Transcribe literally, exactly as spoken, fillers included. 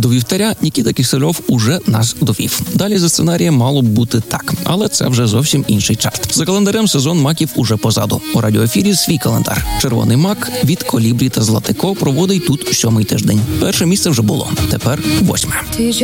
До вівтаря Нікіта Кисельов уже нас довів. Далі за сценарієм мало б бути так, але це вже зовсім інший чарт. За календарем сезон маків уже позаду. У радіоефірі свій календар. Червоний мак від Колібрі та Златико проводить тут сьомий тиждень. Перше місце вже було, тепер восьме.